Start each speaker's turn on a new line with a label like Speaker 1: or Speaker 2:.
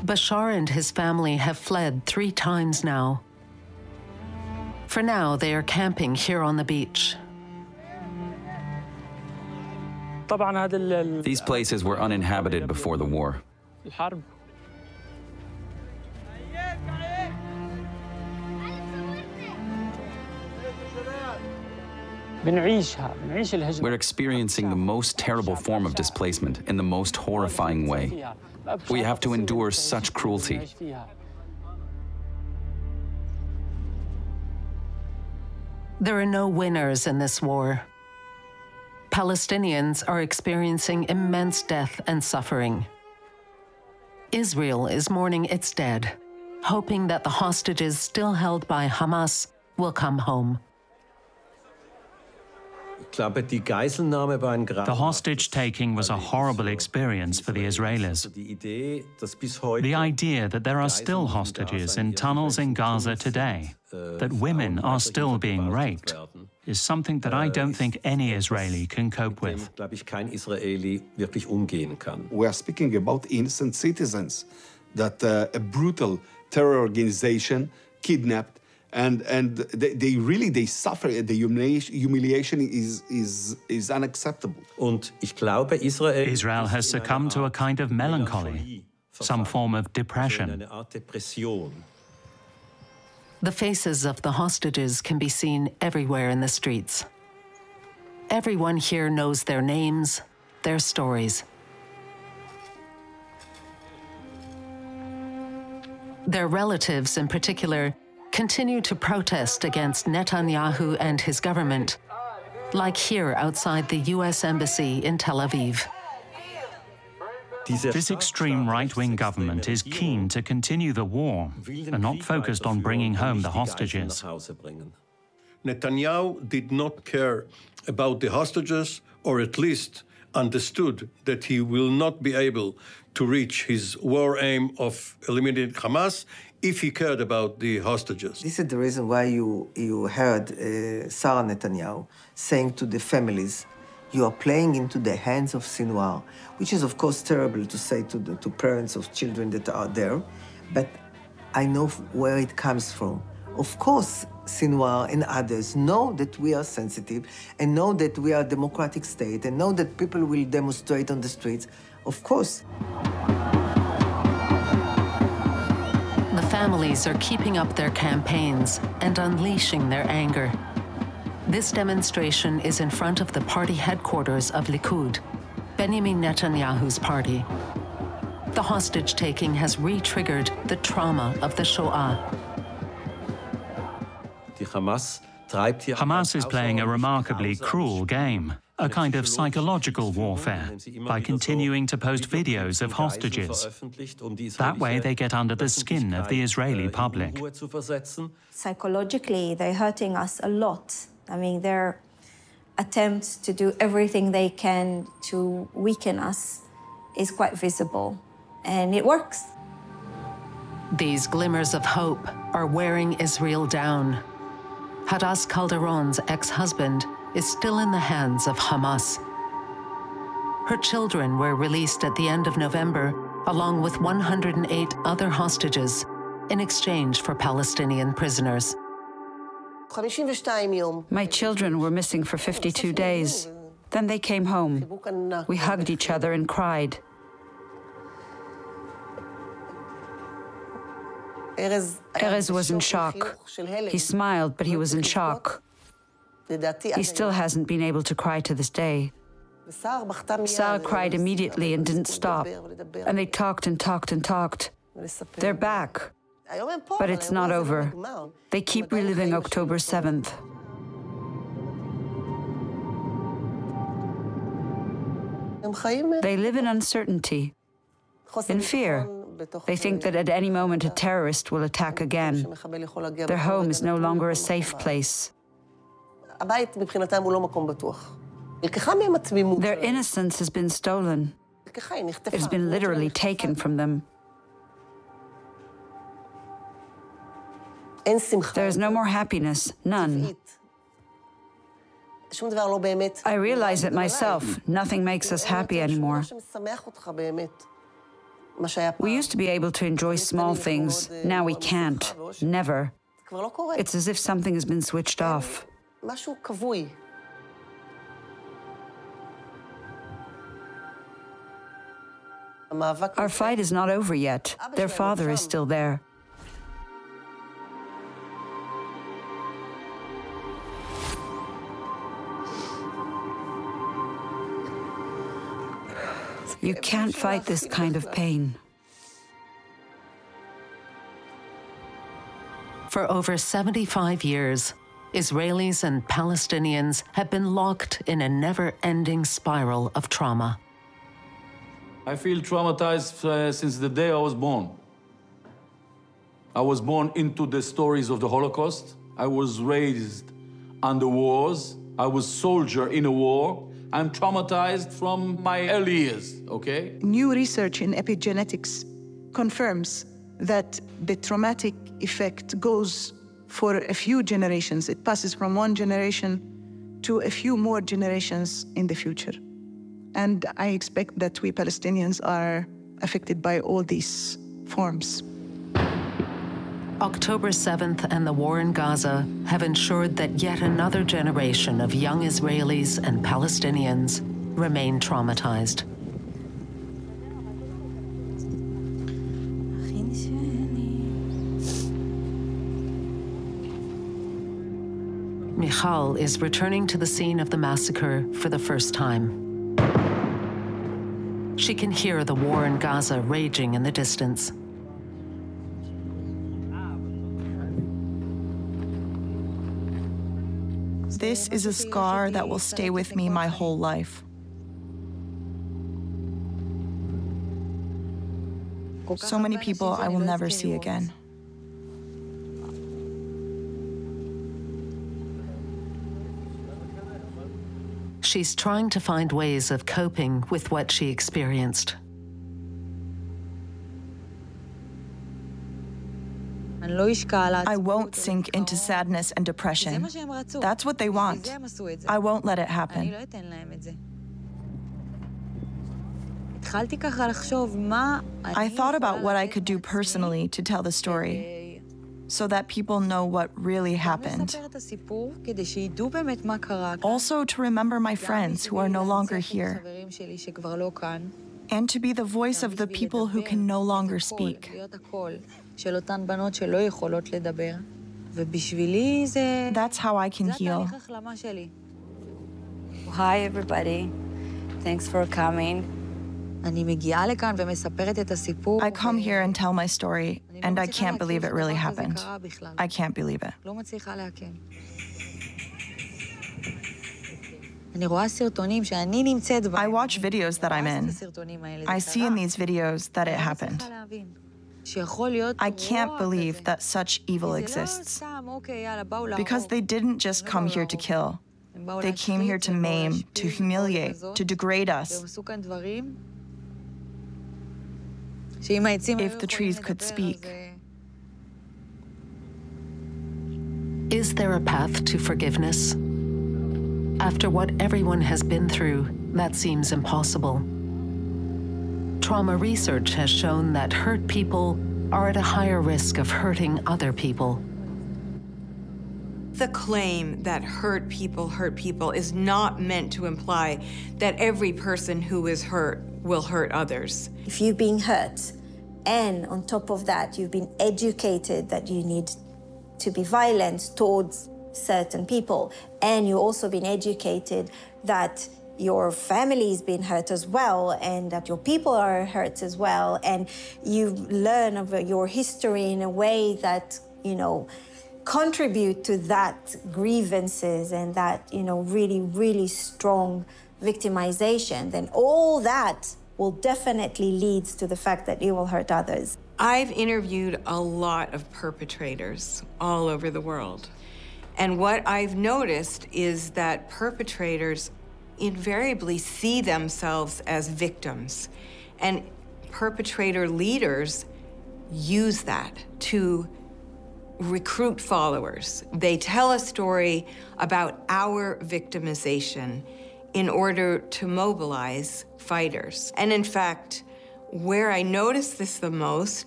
Speaker 1: Bashar and his family have fled 3 times now. For now, they are camping here on the beach.
Speaker 2: These places were uninhabited before the war. We're experiencing the most terrible form of displacement in the most horrifying way. We have to endure such cruelty.
Speaker 1: There are no winners in this war. Palestinians are experiencing immense death and suffering. Israel is mourning its dead, hoping that the hostages still held by Hamas will come home.
Speaker 3: The hostage-taking was a horrible experience for the Israelis. The idea that there are still hostages in tunnels in Gaza today, that women are still being raped, is something that I don't think any Israeli can cope with.
Speaker 4: We are speaking about innocent citizens that a brutal terror organization kidnapped, and they really suffer. The humiliation is unacceptable.
Speaker 3: Israel has succumbed to a kind of melancholy, some form of depression.
Speaker 1: The faces of the hostages can be seen everywhere in the streets. Everyone here knows their names, their stories. Their relatives, in particular, continue to protest against Netanyahu and his government, like here outside the US Embassy in Tel Aviv.
Speaker 3: This extreme right-wing government is keen to continue the war and not focused on bringing home the hostages.
Speaker 5: Netanyahu did not care about the hostages, or at least understood that he will not be able to reach his war aim of eliminating Hamas if he cared about the hostages.
Speaker 6: This is the reason why you heard Sarah Netanyahu saying to the families, you are playing into the hands of Sinwar, which is, of course, terrible to say to parents of children that are there, but I know where it comes from. Of course, Sinwar and others know that we are sensitive and know that we are a democratic state and know that people will demonstrate on the streets. Of course.
Speaker 1: The families are keeping up their campaigns and unleashing their anger. This demonstration is in front of the party headquarters of Likud, Benjamin Netanyahu's party. The hostage-taking has re-triggered the trauma of the Shoah.
Speaker 3: Hamas is playing a remarkably cruel game, a kind of psychological warfare, by continuing to post videos of hostages. That way they get under the skin of the Israeli public.
Speaker 7: Psychologically, they're hurting us a lot. I mean, their attempts to do everything they can to weaken us is quite visible, and it works.
Speaker 1: These glimmers of hope are wearing Israel down. Hadass Calderon's ex-husband is still in the hands of Hamas. Her children were released at the end of November, along with 108 other hostages, in exchange for Palestinian prisoners.
Speaker 8: My children were missing for 52 days. Then they came home. We hugged each other and cried. Erez was in shock. He smiled, but he was in shock. He still hasn't been able to cry to this day. Sarah cried immediately and didn't stop. And they talked and talked and talked. They're back. But it's not over. They keep reliving October 7th. They live in uncertainty, in fear. They think that at any moment a terrorist will attack again. Their home is no longer a safe place. Their innocence has been stolen. It has been literally taken from them. There is no more happiness, none. I realize it myself. Nothing makes us happy anymore. We used to be able to enjoy small things. Now we can't. Never. It's as if something has been switched off. Our fight is not over yet. Their father is still there. You can't fight this kind of pain.
Speaker 1: For over 75 years, Israelis and Palestinians have been locked in a never-ending spiral of trauma.
Speaker 9: I feel traumatized since the day I was born. I was born into the stories of the Holocaust. I was raised under wars. I was a soldier in a war. I'm traumatized from my early years, okay?
Speaker 10: New research in epigenetics confirms that the traumatic effect goes for a few generations. It passes from one generation to a few more generations in the future. And I expect that we Palestinians are affected by all these forms.
Speaker 1: October 7th and the war in Gaza have ensured that yet another generation of young Israelis and Palestinians remain traumatized. Michal is returning to the scene of the massacre for the first time. She can hear the war in Gaza raging in the distance.
Speaker 11: This is a scar that will stay with me my whole life. So many people I will never see again.
Speaker 1: She's trying to find ways of coping with what she experienced.
Speaker 11: I won't sink into sadness and depression. That's what they want. I won't let it happen. I thought about what I could do personally to tell the story, so that people know what really happened. Also to remember my friends who are no longer here, and to be the voice of the people who can no longer speak. That's how I can heal.
Speaker 8: Hi, everybody. Thanks for coming.
Speaker 11: I come here and tell my story, and I can't believe it really happened. I can't believe it. I watch videos that I'm in. I see in these videos that it happened. I can't believe that such evil exists, because they didn't just come here to kill. They came here to maim, to humiliate, to degrade us. If the trees could speak.
Speaker 1: Is there a path to forgiveness? After what everyone has been through, that seems impossible. Trauma research has shown that hurt people are at a higher risk of hurting other people.
Speaker 12: The claim that hurt people is not meant to imply that every person who is hurt will hurt others.
Speaker 7: If you've been hurt, and on top of that, you've been educated that you need to be violent towards certain people, and you've also been educated that your family's been hurt as well, and that your people are hurt as well, and you learn of your history in a way that, contribute to that grievances and that, really, really strong victimization, then all that will definitely lead to the fact that you will hurt others.
Speaker 12: I've interviewed a lot of perpetrators all over the world. And what I've noticed is that perpetrators invariably see themselves as victims. And perpetrator leaders use that to recruit followers. They tell a story about our victimization in order to mobilize fighters. And in fact, Where I noticed this the most